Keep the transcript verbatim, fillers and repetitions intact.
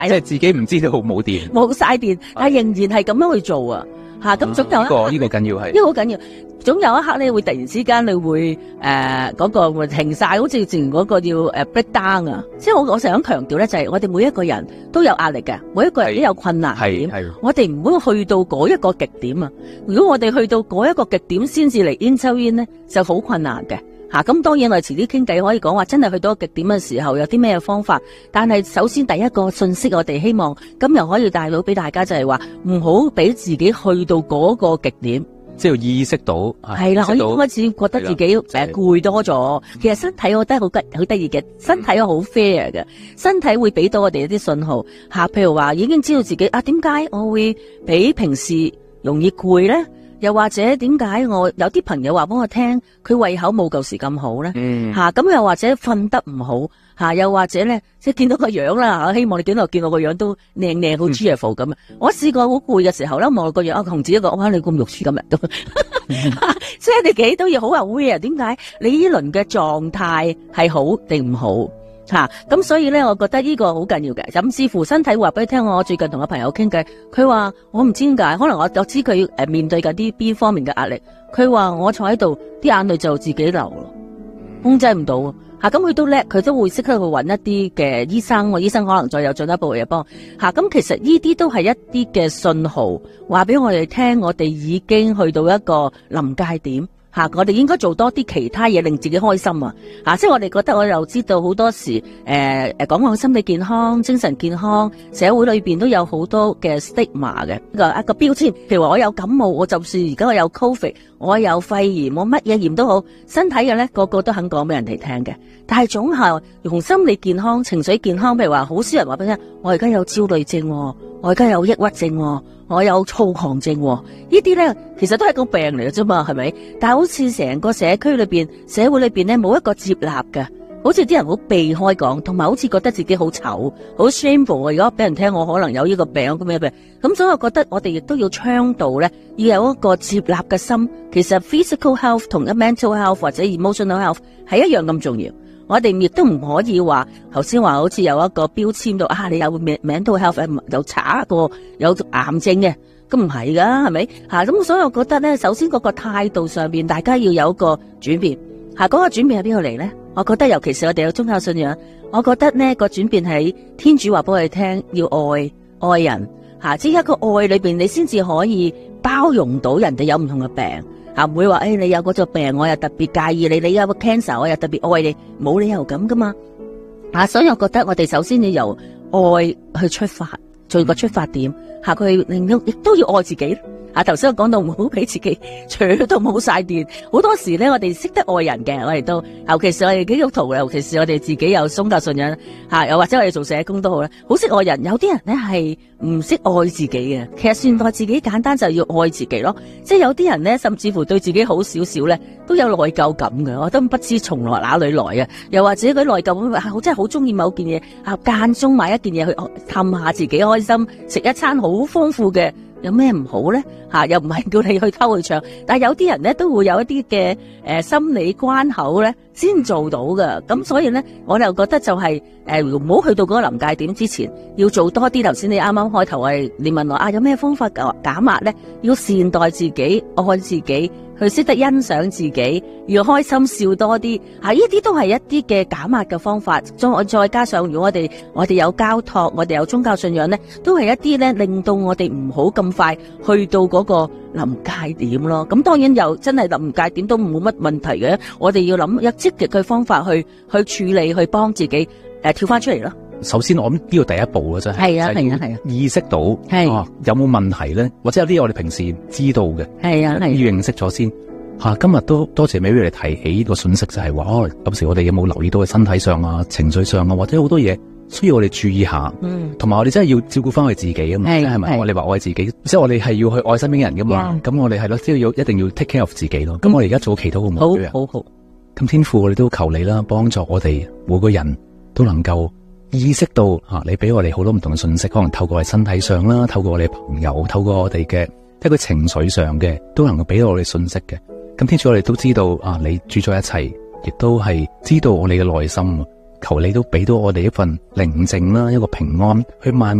即係自己唔知道冇電， 冇晒電，但仍然係咁樣去做啊！吓，咁總有一呢個呢個緊要係， 呢個好緊要。總有一刻咧，會突然之間你會誒嗰、呃那個會停晒，好似自然嗰個要誒 break down 啊！即係我我成日強調咧，就係、是、我哋每一個人都有壓力嘅，每一個人都有困難點，我哋唔會去到嗰一個極點啊！如果我哋去到嗰一個極點先至嚟 intervene 咧，就好困難嘅吓。咁、啊、當然我哋遲啲傾偈可以講話，真係去到極點嘅時候有啲咩方法？但係首先第一個信息，我哋希望今日可以帶到俾大家就係話，唔好俾自己去到嗰個極點。 即係要意識到， 係啦，我已經開始覺得自己誒攰多咗。其實身體我覺得好得好得意嘅，身體好 fair 嘅，身體會俾到我哋一啲信號吓，譬如話已經知道自己啊，點解我會比平時容易攰咧？又或者點解我有啲朋友話俾我聽，佢胃口冇舊時咁好咧？嗯，吓咁又或者瞓得唔好吓，又或者咧即係見到個樣啦吓，希望你見到見到個樣都靚靚好 cheerful 咁啊！我試過好攰嘅時候咧，望落個樣啊，同自己講，哇你咁肉酸今日都，即係你幾都要好 aware，點解你呢輪嘅狀態係好定唔好？吓咁、啊、所以咧，我覺得呢個好緊要嘅。甚至乎身體話俾你聽，我最近同個朋友傾偈，佢話我唔知點解，可能我我知佢誒面對緊啲邊方面嘅壓力。佢話我坐喺度，啲眼淚就自己流咯，控制唔到吓。咁佢都叻，佢都會識得去揾一啲嘅醫生，我醫生可能再有進一步嘅幫吓。咁、啊、其實呢啲都係一啲嘅信號，話俾我哋聽，我哋已經去到一個臨界點。吓、啊，我哋應該做多啲其他嘢令自己開心啊！吓、啊，即係我哋覺得我又知道好多時，誒、呃、誒，講講心理健康、精神健康，社會裏邊都有好多嘅 stigma 嘅一個一個標籤。譬如話我有感冒，我就算而家我有 covid，我有肺炎，我乜嘢炎都好，身體嘅咧個個都肯講俾人哋聽嘅。但係總係用心理健康、情緒健康，譬如話好少人話俾你聽，我而家有焦慮症，我而家有抑鬱症。我有躁狂症，呢啲咧其實都係個病嚟嘅啫嘛，係咪？但係好似成個社區裏邊、社會裏邊咧，冇一個接納嘅，好似啲人好避開講，同埋好似覺得自己好醜、好 shameful。如果俾人聽我可能有呢個病咁嘅病，咁所以我覺得我哋亦都要倡導咧，要有一個接納嘅心。其實 physical health 同 mental health 或者 emotional health 係一樣咁重要。我哋亦都唔可以話，頭先話好似有一個標籤到啊，你有 mental health 有查過有癌症嘅，咁唔係噶，係咪吓？咁所以我覺得咧，首先嗰個態度上邊，大家要有一個轉變吓。嗰、嗰個轉變喺邊度嚟咧？我覺得尤其是我哋有宗教信仰，我覺得呢個轉變喺天主話俾我哋聽，要愛愛人吓，即係一個愛裏邊，你先至可以包容到人哋有唔同嘅病。吓，唔會話誒，你有嗰種病，我又特別介意你；你有個 cancer，我又特別愛你，冇理由咁噶嘛。啊，所以我覺得我哋首先要由愛去出發，做個出發點。吓，佢令到亦都要愛自己。啊，頭先我講到唔好俾自己除到冇晒電，好多時咧我哋識得愛人嘅，我哋都，尤其是我哋基督徒，尤其是我哋自己有宗教信仰吓，又或者我哋做社工都好咧，好識愛人。有啲人咧係唔識愛自己嘅，其實善待自己簡單就要愛自己咯。即係有啲人咧，甚至乎對自己好少少咧，都有內疚感嘅，我都不知從來哪裏來嘅。又或者佢內疚咁啊，我真係好中意某件嘢啊，間中買一件嘢去氹下自己開心，食一餐好豐富嘅。有咩唔好咧？吓、啊，又唔係叫你去偷去搶，但係有啲人咧都會有一啲嘅誒心理關口咧，先做到㗎。咁所以咧，我就覺得就係誒唔好去到嗰個臨界點之前，要做多啲。頭先你啱啱開頭係你問我啊，有咩方法減減壓咧？要善待自己，愛自己。佢識得欣賞自己，要開心笑多啲，吓，呢啲都係一啲嘅減壓嘅方法。再再加上，如果我哋我哋有交託，我哋有宗教信仰咧，都係一啲咧令到我哋唔好咁快去到嗰個臨界點咯。咁當然又真係臨界點都冇乜問題嘅，我哋要諗有積極嘅方法去去處理，去幫自己誒、呃、跳翻出嚟咯。 首先我諗呢個第一步嘅真係，係啊係啊係啊，意識到係、啊、有冇問題咧，或者有啲我哋平時知道嘅，係啊係、啊、要認識咗先吓、啊。今日都多謝美美嚟提起呢個信息，就係話哦，有時我哋有冇留意到嘅身體上啊、情緒上啊，或者好多嘢需要我哋注意下。嗯，同埋我哋真係要照顧翻我哋自己啊嘛，係咪？我哋話愛自己，即係我哋係要去愛身邊人噶嘛。咁我哋係咯，即係要一定要 take care of 自己咯。咁、嗯、我哋而家做祈禱好唔好？好好好。咁天父，我哋都求你啦，幫助我哋每個人都能夠。意識到啊，你俾我哋好多唔同嘅信息，可能透過我哋身體上啦，透過我哋朋友，透過我哋嘅一個情緒上嘅，都能夠俾到我哋信息嘅。咁天主，我哋都知道啊，你主宰一切，亦都係知道我哋嘅內心。 求你都俾到我哋一份寧靜啦，一個平安去慢慢